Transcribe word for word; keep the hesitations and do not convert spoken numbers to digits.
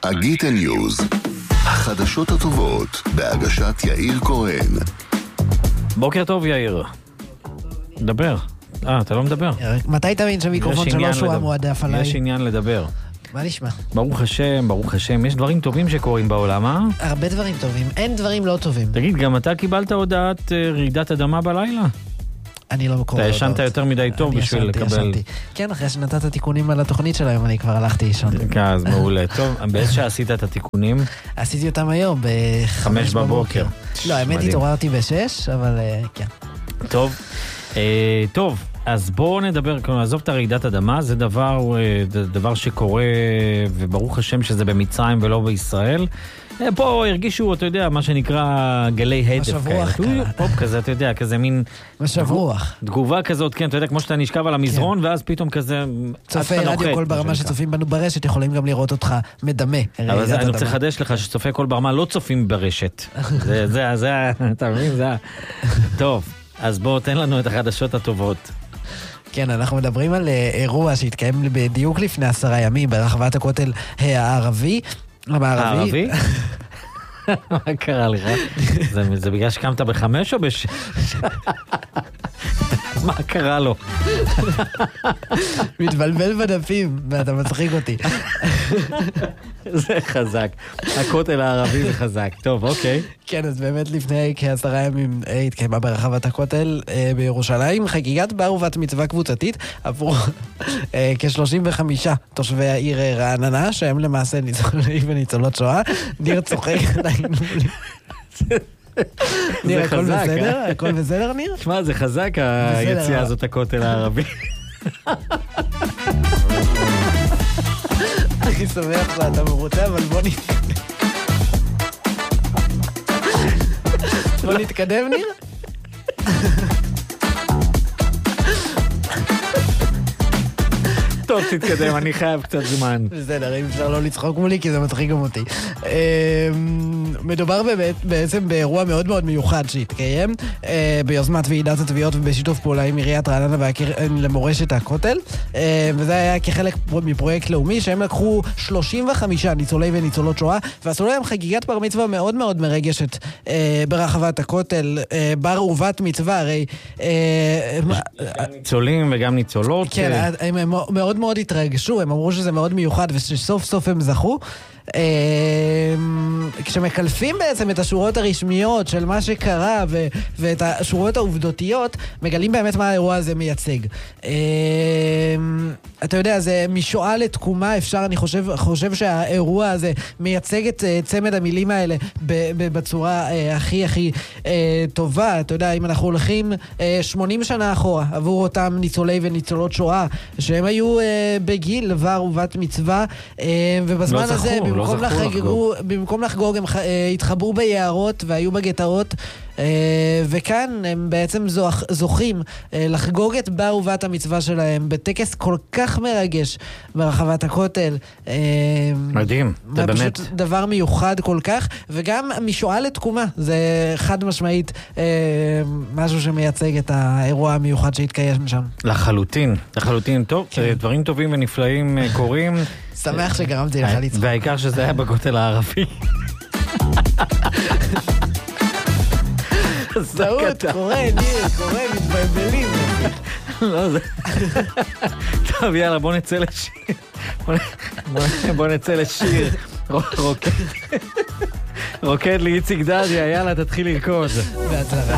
אגיטה ניוז, החדשות הטובות בהגשת יאיר כהן. בוקר טוב יאיר. דבר. אה, אתה לא מדבר. מתי תבין שהמיקרופון שלו שהוא המועדף עליי? יש עניין לדבר. מה נשמע? ברוך השם, ברוך השם. יש דברים טובים שקורים בעולם, אה? הרבה דברים טובים. אין דברים לא טובים. תגיד, גם אתה קיבלת הודעת רעידת אדמה בלילה? אני לא מקורא הודעות. אתה ישנת יותר מדי טוב בשביל לקבל... כן, אחרי שנתת תיקונים על התוכנית שלהם, אני כבר הלכתי לישון. כן, אז מעולה. טוב, באיזה שעה עשית את התיקונים? עשיתי אותם היום, בחמש בבוקר. לא, האמת התעוררתי בשש, אבל כן. טוב, טוב. אז בואו נדבר, עזוב את הרעידת אדמה, זה דבר, דבר שקורה, וברוך השם שזה במצרים ולא בישראל. פה הרגישו, אתה יודע, מה שנקרא גלי הדף. משב רוח כאלה. פופ כזה, אתה יודע, כזה מין... משב רוח. תגובה כזאת, כן, אתה יודע, כמו שאתה נשכב על המזרון, ואז פתאום כזה... צופי רדיו כל ברמה שצופים בנו ברשת, יכולים גם לראות אותך מדמה. אבל אני רוצה לחדש לך שצופי כל ברמה לא צופים ברשת. זה, זה, זה, אתה מבין, זה... טוב, אז בואו תן לנו את החדשות הטובות. כן, אנחנו מדברים על אירוע שהתקיים בדיוק לפני עשרה ימים ברחבת הכותל הערבי. הערבי? מה קרה לך? זה בגלל שקמת בחמש או בשש? מה קרה לו? מתבלבל בדפים, ואתה מצחיק אותי. זה חזק. הכותל הערבי זה חזק. טוב, אוקיי. כן, אז באמת לפני כעשרה ימים התקיימה ברחבת הכותל בירושלים חגיגת בר ובת מצווה קבוצתית עבור כ-שלושים וחמישה תושבי העיר רעננה, שהם למעשה ניצולים וניצולות שואה. ניר צוחק עדיין מולי. ניר, הכל בסדר? הכל בסדר, ניר? תשמע, זה חזק היציאה הזאת, הכותל הערבי. אני שמח שאתה מרוצה, אבל בוא נתקדם. בוא נתקדם, ניר? טוב, תתקדם, אני חייב קצת זמן. בסדר, אם אפשר לא לצחוק מולי, כי זה מצחיק גם אותי. מדובר בעצם באירוע מאוד מאוד מיוחד שהתקיים, ביוזמת ועידת התביעות ובשיתוף פעולה עם עיריית רעננה והקרן למורשת הכותל, וזה היה כחלק מפרויקט לאומי, שהם לקחו שלושים וחמישה ניצולי וניצולות שואה, ועשו להם חגיגת בר מצווה מאוד מאוד מרגשת ברחבת הכותל, בר ובת מצווה, הרי... ניצולים וגם ניצולות. כן, הם מאוד מאוד התרגשו, הם אמרו שזה מאוד מיוחד ושסוף סוף הם זכו. כשמקלפים בעצם את השורות הרשמיות של מה שקרה ו- ואת השורות העובדותיות, מגלים באמת מה האירוע הזה מייצג. אתה יודע, זה משואה לתקומה, אפשר, אני חושב, חושב שהאירוע הזה מייצג את צמד המילים האלה בצורה הכי הכי טובה. אתה יודע, אם אנחנו הולכים שמונים שנה אחורה עבור אותם ניצולי וניצולות שואה, שהם היו בגיל בר ובת מצווה, ובזמן לא הזה זכור, במקום, לא לחגגו, במקום לחגוג הם התחברו ביערות והיו בגטרות, וכאן הם בעצם זוכים לחגוג את בר ובת המצווה שלהם בטקס כל כך מרגש ברחבת הכותל. מדהים, זה באמת פשוט דבר מיוחד כל כך, וגם משואה לתקומה, זה חד משמעית משהו שמייצג את האירוע המיוחד שהתקיים שם. לחלוטין, לחלוטין. טוב, דברים טובים ונפלאים קורים. שמח שגרמתי לך לצחוק. והעיקר שזה היה בכותל הערבי. טעות, קורה, ניר, קורה, מתבלבלים. לא, זה... טוב, יאללה, בוא נצא לשיר. בוא נצא לשיר. רוקד לי איציק דדיה, יאללה, תתחיל לרקוד. בהצלחה.